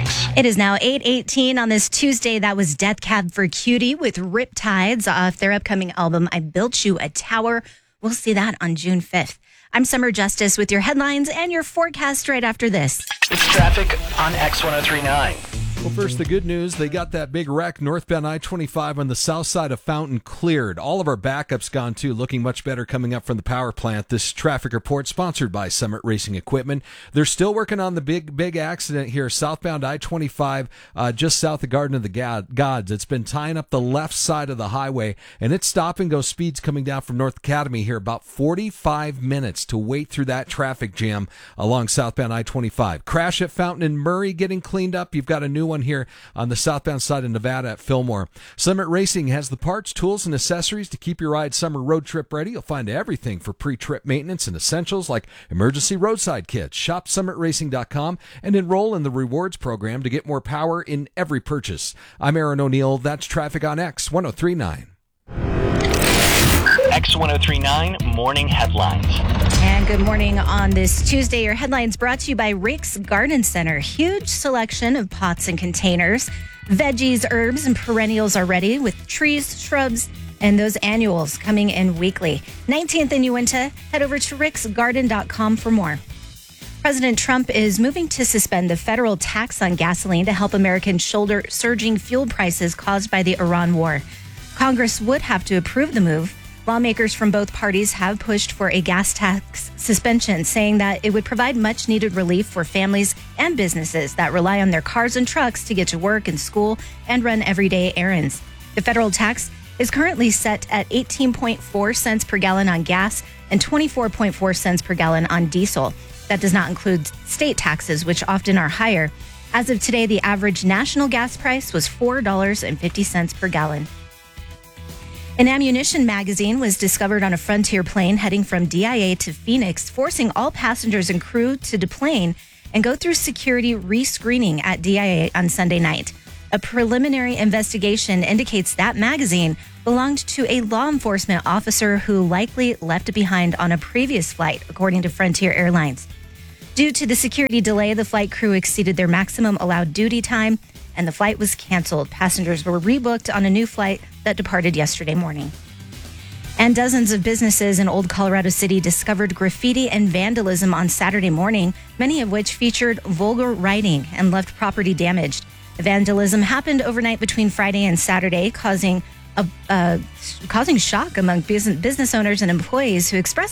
Mornings. It is now 8:18 on this Tuesday. That was Death Cab for Cutie with Riptides off their upcoming album, I Built You a Tower. We'll see that on June 5th. I'm Summer Justice with your headlines and your forecast right after this. It's traffic on X1039. Well, first, the good news. They got that big wreck northbound I-25 on the south side of Fountain cleared. All of our backups gone, too, looking much better coming up from the power plant. This traffic report sponsored by Summit Racing Equipment. They're still working on the big accident here, southbound I-25, just south of Garden of the Gods. It's been tying up the left side of the highway, and it's stop-and-go speeds coming down from North Academy here. About 45 minutes to wait through that traffic jam along southbound I-25. Crash at Fountain and Murray getting cleaned up. You've got a new one here on the southbound side of Nevada at Fillmore. Summit Racing has the parts, tools, and accessories to keep your ride summer road trip ready. You'll find everything for pre-trip maintenance and essentials like emergency roadside kits. Shop summitracing.com and enroll in the rewards program to get more power in every purchase. I'm Aaron O'Neill. That's traffic on X1039. X1039 Morning Headlines. And good morning on this Tuesday. Your headlines brought to you by Rick's Garden Center. Huge selection of pots and containers. Veggies, herbs, and perennials are ready with trees, shrubs, and those annuals coming in weekly. 19th in Uinta. Head over to ricksgarden.com for more. President Trump is moving to suspend the federal tax on gasoline to help Americans shoulder surging fuel prices caused by the Iran war. Congress would have to approve the move. Lawmakers from both parties have pushed for a gas tax suspension, saying that it would provide much-needed relief for families and businesses that rely on their cars and trucks to get to work and school and run everyday errands. The federal tax is currently set at 18.4 cents per gallon on gas and 24.4 cents per gallon on diesel. That does not include state taxes, which often are higher. As of today, the average national gas price was $4.50 per gallon. An ammunition magazine was discovered on a Frontier plane heading from DIA to Phoenix, forcing all passengers and crew to deplane and go through security rescreening at DIA on Sunday night. A preliminary investigation indicates that magazine belonged to a law enforcement officer who likely left it behind on a previous flight, according to Frontier Airlines. Due to the security delay, the flight crew exceeded their maximum allowed duty time, and the flight was canceled. Passengers were rebooked on a new flight that departed yesterday morning. And dozens of businesses in Old Colorado City discovered graffiti and vandalism on Saturday morning, many of which featured vulgar writing and left property damaged. The vandalism happened overnight between Friday and Saturday, causing shock among business owners and employees who expressed